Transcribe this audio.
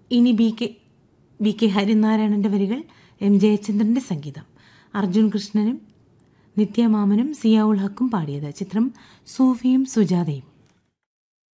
ഇനി B K ഹരിനാരായണന്റെ വരികൾ, M ജയചന്ദ്രന്റെ സംഗീതം. അർജുൻ കൃഷ്ണനും നിത്യമാമനും സിയാ ഉൽ ഹക്കും പാടിയത്. ചിത്രം സൂഫിയും സുജാതയും.